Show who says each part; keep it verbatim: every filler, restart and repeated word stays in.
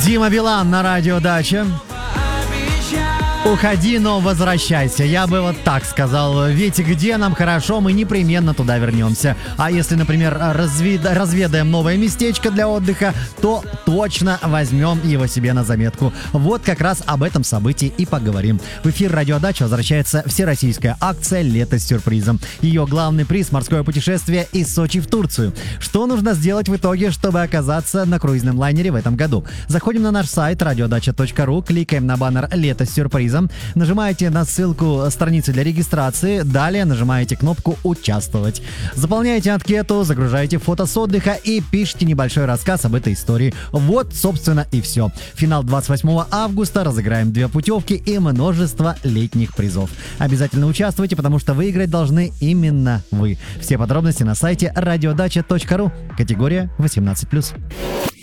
Speaker 1: Дима Билан на радио Дача. Уходи, но возвращайся. Я бы вот так сказал. Ведь где нам хорошо, мы непременно туда вернемся. А если, например, разве- разведаем новое местечко для отдыха, то точно возьмем его себе на заметку. Вот как раз об этом событии и поговорим. В эфир радио Дача возвращается всероссийская акция «Лето с сюрпризом». Ее главный приз — морское путешествие из Сочи в Турцию. Что нужно сделать в итоге, чтобы оказаться на круизном лайнере в этом году? Заходим на наш сайт радиодача точка ру, кликаем на баннер «Лето с сюрпризом», нажимаете на ссылку страницы для регистрации, далее нажимаете кнопку «Участвовать». Заполняете анкету, загружаете фото с отдыха и пишите небольшой рассказ об этой истории. Вот, собственно, и все. Финал двадцать восьмого августа, разыграем две путевки и множество летних призов. Обязательно участвуйте, потому что выиграть должны именно вы. Все подробности на сайте радиодача точка ру, категория восемнадцать плюс.